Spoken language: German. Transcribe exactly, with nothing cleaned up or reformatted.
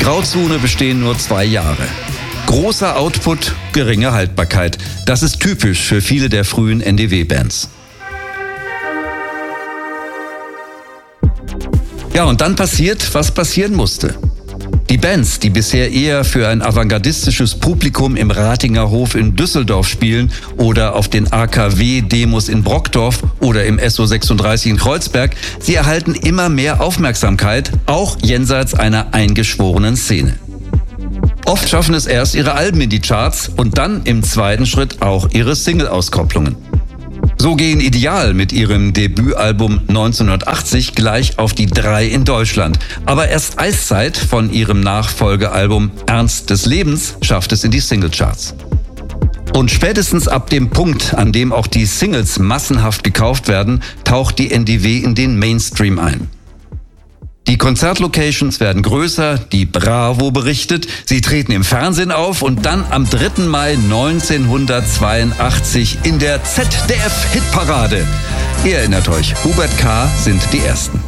Grauzone bestehen nur zwei Jahre. Großer Output, geringe Haltbarkeit. Das ist typisch für viele der frühen N D W-Bands. Ja, und dann passiert, was passieren musste. Die Bands, die bisher eher für ein avantgardistisches Publikum im Ratinger Hof in Düsseldorf spielen oder auf den A K W-Demos in Brockdorf oder im S O sechsunddreißig in Kreuzberg, sie erhalten immer mehr Aufmerksamkeit, auch jenseits einer eingeschworenen Szene. Oft schaffen es erst ihre Alben in die Charts und dann im zweiten Schritt auch ihre Single-Auskopplungen. So gehen Ideal mit ihrem Debütalbum neunzehnhundertachtzig gleich auf die drei in Deutschland. Aber erst Eiszeit von ihrem Nachfolgealbum Ernst des Lebens schafft es in die Singlecharts. Und spätestens ab dem Punkt, an dem auch die Singles massenhaft gekauft werden, taucht die N D W in den Mainstream ein. Die Konzertlocations werden größer, die Bravo berichtet, sie treten im Fernsehen auf und dann am dritten Mai neunzehnhundertzweiundachtzig in der Z D F-Hitparade. Ihr erinnert euch, Hubert K. sind die Ersten.